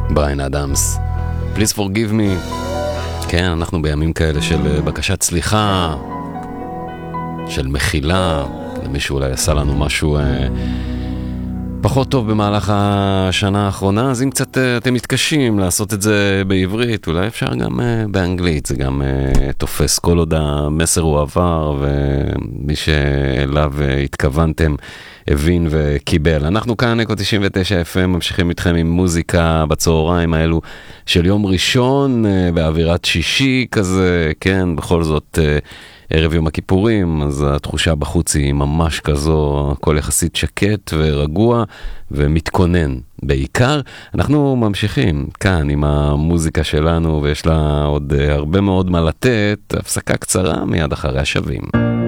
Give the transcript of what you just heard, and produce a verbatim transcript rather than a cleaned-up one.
בריין אדמס, Please forgive me. כן, אנחנו בימים כאלה של בקשת סליחה, של מחילה, למישהו אולי עשה לנו משהו אה, פחות טוב במהלך השנה האחרונה, אז אם קצת אה, אתם מתקשים לעשות את זה בעברית, אולי אפשר גם אה, באנגלית, זה גם אה, תופס כל עוד המסר הוא עבר, ומי שאליו אה, התכוונתם הבין וקיבל. אנחנו כאן אקו תשעים ותשע אף אם ממשיכים איתכם עם מוזיקה בצהריים האלו של יום ראשון, באווירת שישי כזה, כן, בכל זאת ערב יום הכיפורים, אז התחושה בחוץ היא ממש כזו, הכל יחסית שקט ורגוע ומתכונן בעיקר. אנחנו ממשיכים כאן עם המוזיקה שלנו, ויש לה עוד הרבה מאוד מה לתת, הפסקה קצרה מיד אחרי השבים.